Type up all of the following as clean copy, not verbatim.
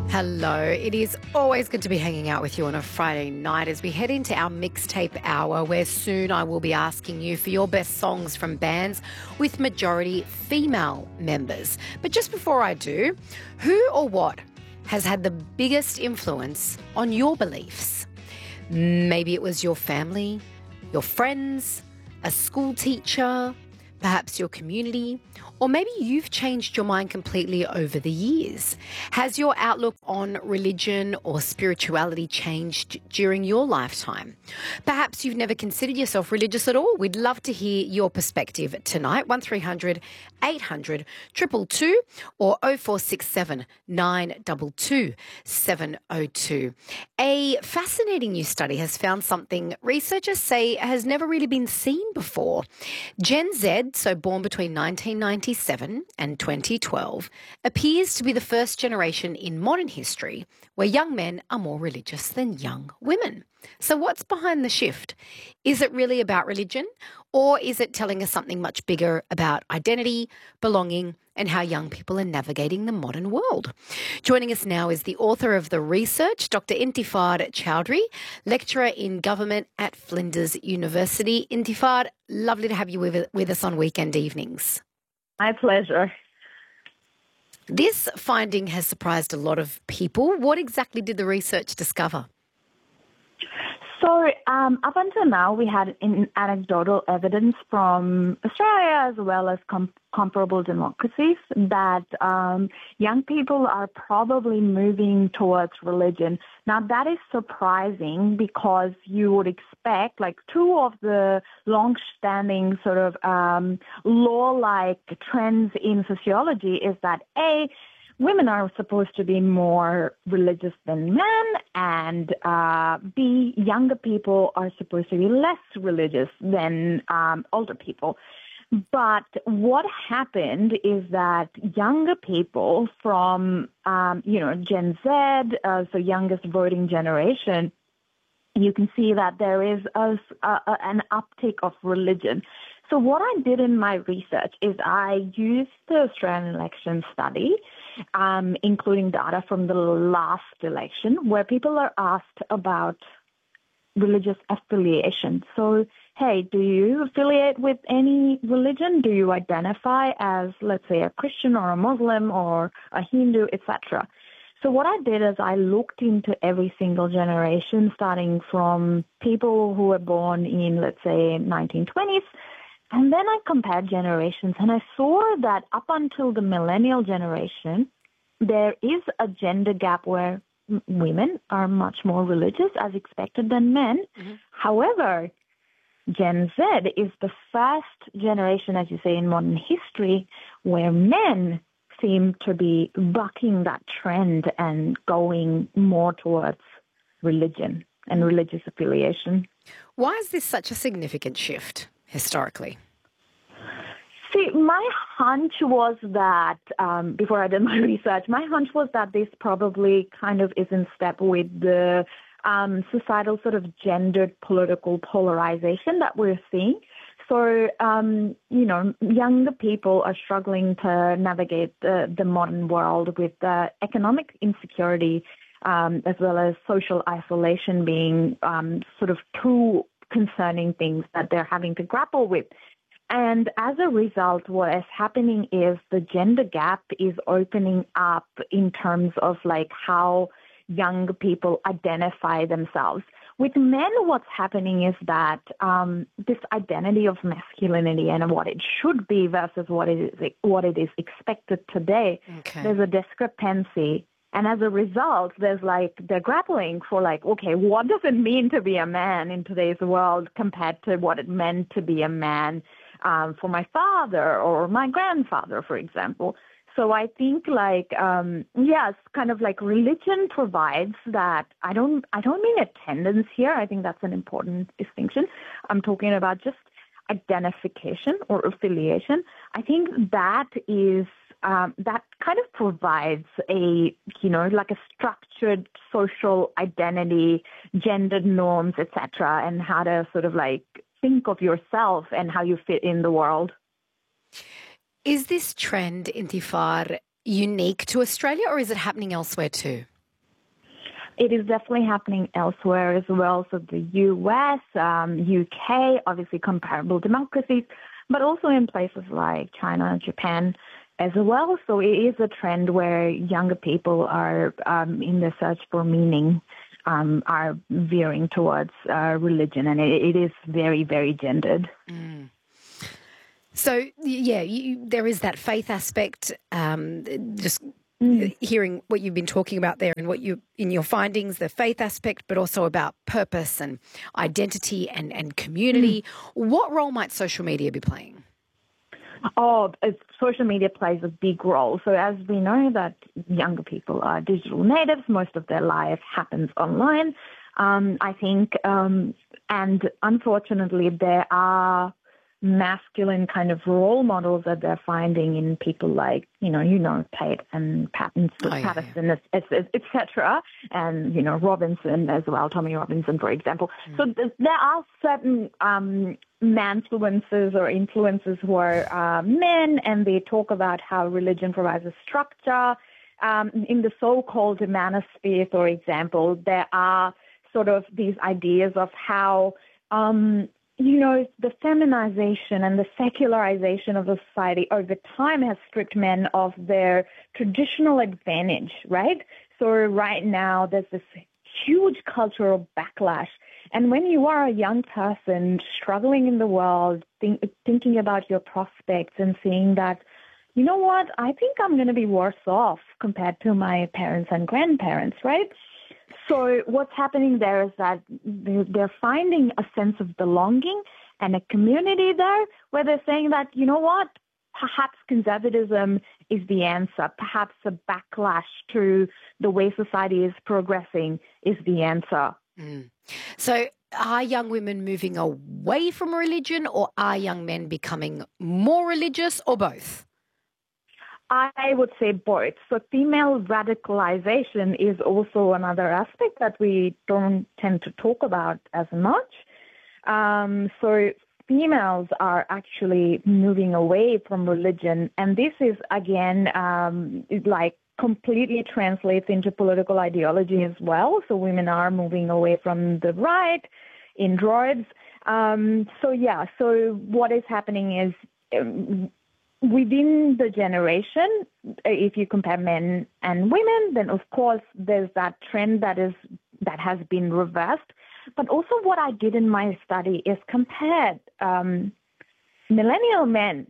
Hello. It is always good to be hanging out with you on a Friday night as we head into our mixtape hour, where soon I will be asking you for your best songs from bands with majority female members. But just before I do, who or what has had the biggest influence on your beliefs? Maybe it was your family, your friends, a school teacher, perhaps your community, or maybe you've changed your mind completely over the years. Has your outlook on religion or spirituality changed during your lifetime? Perhaps you've never considered yourself religious at all. We'd love to hear your perspective tonight. 1300 800 222 or 0467 922 702. A fascinating new study has found something researchers say has never really been seen before. Gen Z, so born between 1997 and 2012, appears to be the first generation in modern history where young men are more religious than young women. So what's behind the shift? Is it really about religion, or is it telling us something much bigger about identity, belonging, and how young people are navigating the modern world? Joining us now is the author of the research, Dr. Intifad Chowdhury, lecturer in government at Flinders University. Intifad, lovely to have you with us on weekend evenings. My pleasure. This finding has surprised a lot of people. What exactly did the research discover? So up until now, we had anecdotal evidence from Australia as well as comparable democracies that young people are probably moving towards religion. Now, that is surprising because you would expect, like, two of the long-standing sort of law-like trends in sociology is that, A, women are supposed to be more religious than men, and B, younger people are supposed to be less religious than older people. But what happened is that younger people from, Gen Z, so youngest voting generation, you can see that there is an uptick of religion. So what I did in my research is I used the Australian election study, including data from the last election, where people are asked about religious affiliation. So, hey, do you affiliate with any religion? Do you identify as, let's say, a Christian or a Muslim or a Hindu, etc.? So what I did is I looked into every single generation, starting from people who were born in, let's say, 1920s, and then I compared generations, and I saw that up until the millennial generation, there is a gender gap where women are much more religious, as expected, than men. Mm-hmm. However, Gen Z is the first generation, as you say, in modern history, where men seem to be bucking that trend and going more towards religion and religious affiliation. Why is this such a significant shift historically? See, my hunch was that, before I did my research, my hunch was that this probably kind of is in step with the societal sort of gendered political polarization that we're seeing. So, younger people are struggling to navigate the modern world with economic insecurity as well as social isolation being sort of two concerning things that they're having to grapple with. And as a result, what is happening is the gender gap is opening up in terms of like how young people identify themselves. With men, what's happening is that this identity of masculinity and what it should be versus what it is expected today, there's a discrepancy. And as a result, they're grappling for okay, what does it mean to be a man in today's world compared to what it meant to be a man for my father or my grandfather, for example. So I think yes, kind of like religion provides that. I don't mean attendance here. I think that's an important distinction. I'm talking about just identification or affiliation. I think that is that kind of provides a structured social identity, gendered norms, etc., and how to sort of think of yourself and how you fit in the world. Is this trend, Intifad, unique to Australia, or is it happening elsewhere too? It is definitely happening elsewhere as well. So the US, UK, obviously comparable democracies, but also in places like China, Japan as well. So it is a trend where younger people are in the search for meaning, are veering towards religion, and it is very, very gendered. Mm. So, yeah, there is that faith aspect, just hearing what you've been talking about there and what you in your findings, the faith aspect, but also about purpose and identity and community. What role might social media be playing? Social media plays a big role. So as we know that younger people are digital natives, most of their life happens online. I think, and unfortunately, there are masculine kind of role models that they're finding in people like, Tate and Patterson, etc., and, Robinson as well, Tommy Robinson, for example. So there are certain manfluencers or influencers who are men, and they talk about how religion provides a structure. In the so-called manosphere, for example, there are sort of these ideas of how the feminization and the secularization of the society over time has stripped men of their traditional advantage, right? So right now there's this huge cultural backlash. And when you are a young person struggling in the world, thinking about your prospects and seeing that, you know what, I think I'm going to be worse off compared to my parents and grandparents, right? So what's happening there is that they're finding a sense of belonging and a community there where they're saying that, you know what, perhaps conservatism is the answer. Perhaps a backlash to the way society is progressing is the answer. So are young women moving away from religion, or are young men becoming more religious, or both? I would say both. So female radicalization is also another aspect that we don't tend to talk about as much. So females are actually moving away from religion. And this is, again, completely translates into political ideology as well. So women are moving away from the right in droves. So what is happening is within the generation, if you compare men and women, then of course there's that trend that has been reversed. But also what I did in my study is compared millennial men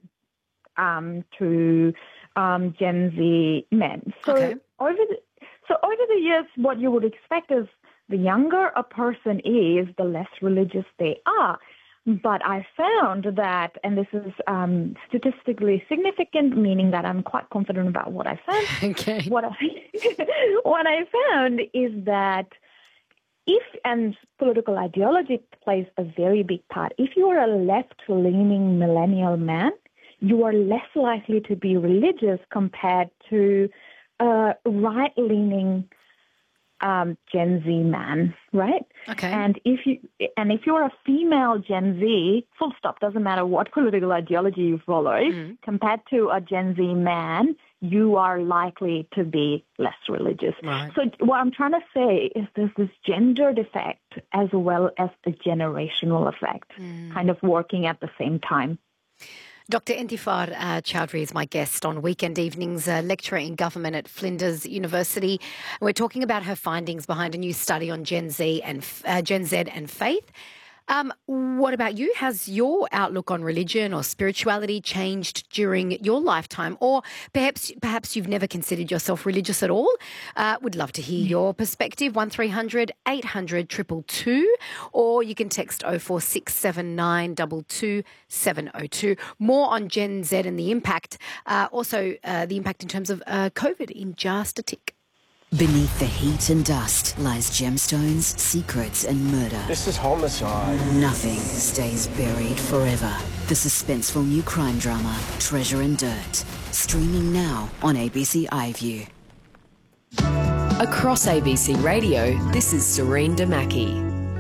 to Gen Z men. So over the years, what you would expect is the younger a person is, the less religious they are. But I found that, and this is statistically significant, meaning that I'm quite confident about what I found. Okay. What I found is that and political ideology plays a very big part. If you are a left-leaning millennial man, you are less likely to be religious compared to a right-leaning Gen Z man, right? Okay. And if you're a female Gen Z, full stop, doesn't matter what political ideology you follow, compared to a Gen Z man, you are likely to be less religious. Right. So what I'm trying to say is there's this gendered effect as well as a generational effect kind of working at the same time. Dr. Intifar Chowdhury is my guest on Weekend Evenings, a lecturer in government at Flinders University. We're talking about her findings behind a new study on Gen Z and faith. What about you? Has your outlook on religion or spirituality changed during your lifetime? Or perhaps you've never considered yourself religious at all? Would love to hear your perspective, 1300 800 222, or you can text 0467 222 702. More on Gen Z and the impact, also the impact in terms of COVID in just a tick. Beneath the heat and dust lies gemstones, secrets and murder. This is homicide. Nothing stays buried forever. The suspenseful new crime drama, Treasure and Dirt. Streaming now on ABC iView. Across ABC Radio, this is Serene Damaki.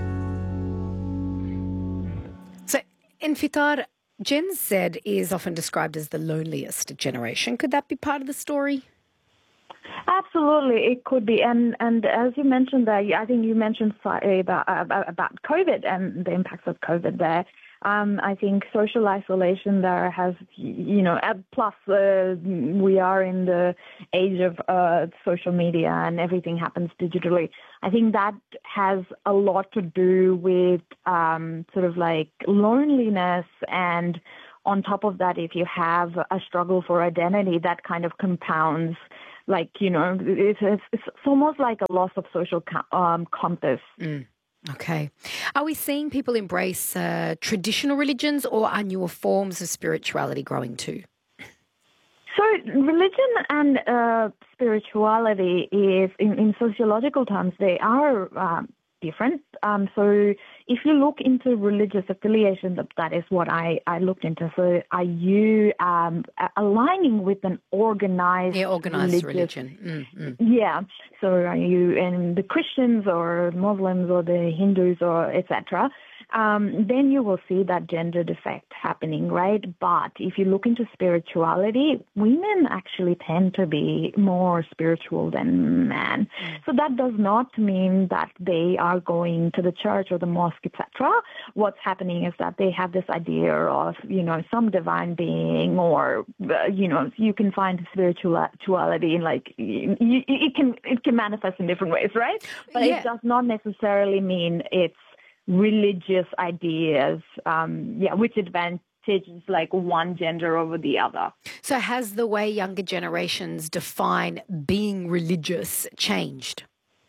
So, Infitar, Gen Z is often described as the loneliest generation. Could that be part of the story? Absolutely, it could be, and as you mentioned there, I think you mentioned slightly about COVID and the impacts of COVID there. I think social isolation there has, plus we are in the age of social media and everything happens digitally. I think that has a lot to do with sort of like loneliness, and on top of that, if you have a struggle for identity, that kind of compounds. Like, it's almost like a loss of social compass. Okay. Are we seeing people embrace traditional religions, or are newer forms of spirituality growing too? So religion and spirituality is, in sociological terms, they are different. So if you look into religious affiliation, that is what I looked into. So are you aligning with an organized religion? Yeah. So are you in the Christians or Muslims or the Hindus or etc.? Then you will see that gendered effect happening, right? But if you look into spirituality, women actually tend to be more spiritual than men. So that does not mean that they are going to the church or the mosque, etc. What's happening is that they have this idea of, some divine being, or, you can find spirituality in like, it can manifest in different ways, right? But It does not necessarily mean it's religious ideas, which advantages like one gender over the other. So has the way younger generations define being religious changed?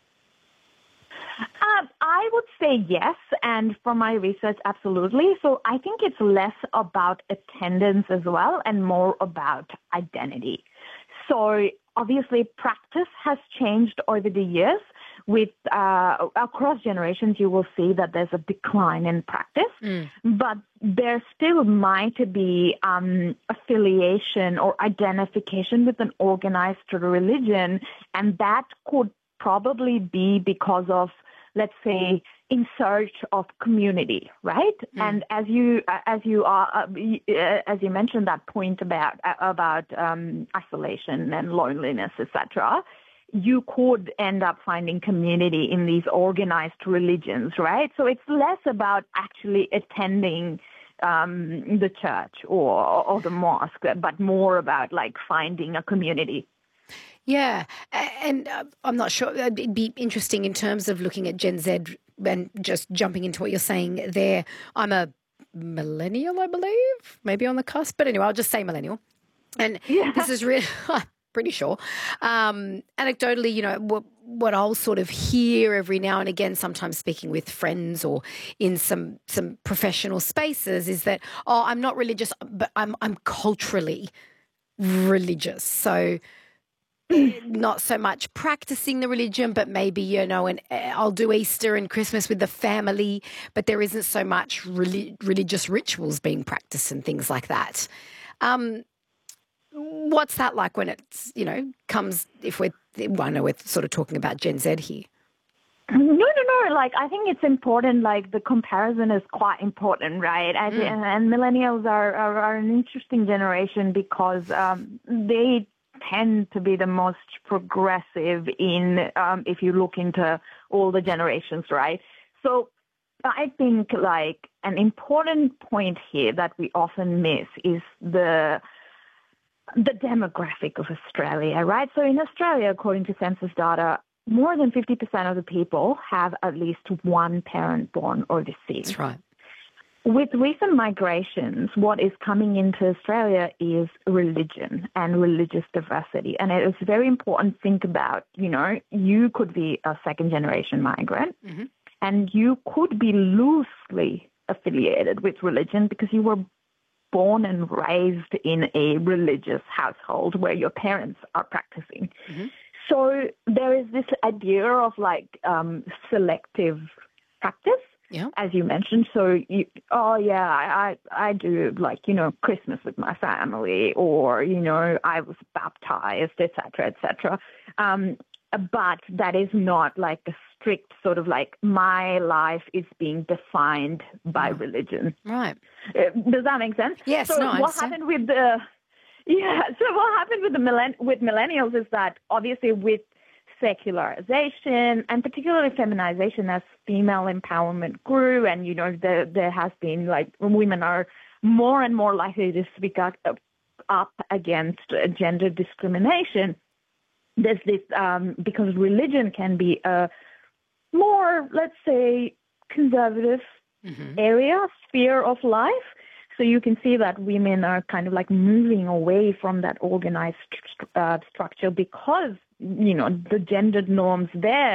I would say yes, and from my research, absolutely. So I think it's less about attendance as well and more about identity. So obviously practice has changed over the years. With across generations, you will see that there's a decline in practice, but there still might be affiliation or identification with an organized religion, and that could probably be because of, let's say, in search of community, right? And as you mentioned that point about isolation and loneliness, etc., you could end up finding community in these organized religions, right? So it's less about actually attending the church or the mosque, but more about like finding a community. Yeah, and I'm not sure. It'd be interesting in terms of looking at Gen Z and just jumping into what you're saying there. I'm a millennial, I believe, maybe on the cusp, but anyway, I'll just say millennial. And this is really... pretty sure. Anecdotally, what I'll sort of hear every now and again, sometimes speaking with friends or in some professional spaces, is that, I'm not religious, but I'm culturally religious. So not so much practicing the religion, but maybe, and I'll do Easter and Christmas with the family, but there isn't so much religious rituals being practiced and things like that. What's that like when it's, comes, I know we're sort of talking about Gen Z here. No. Like, I think it's important, like, the comparison is quite important, right? And millennials are an interesting generation because they tend to be the most progressive in, if you look into all the generations, right? So I think, like, an important point here that we often miss is the demographic of Australia, right? So in Australia, according to census data, more than 50% of the people have at least one parent born overseas. That's right. With recent migrations, what is coming into Australia is religion and religious diversity. And it is very important to think about, you could be a second-generation migrant, and you could be loosely affiliated with religion because you were born and raised in a religious household where your parents are practicing. So there is this idea of like selective practice, as you mentioned. So, I do like, Christmas with my family, or, I was baptized, et cetera. But that is not like a strict sort of like my life is being defined by religion. Right. Does that make sense? Yes. So what happened with the Yeah. So what happened with millennials is that obviously with secularization and particularly feminization as female empowerment grew, and there has been women are more and more likely to speak up against gender discrimination. There's this because religion can be a more, let's say, conservative sphere of life. So you can see that women are kind of moving away from that organized structure because, the gendered norms there